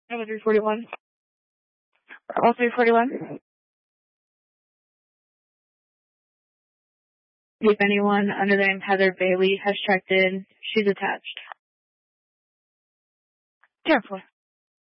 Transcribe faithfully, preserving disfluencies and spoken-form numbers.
Bravo three forty-one. Bravo three forty-one. If anyone under the name Heather Bailey has checked in, she's attached. Careful.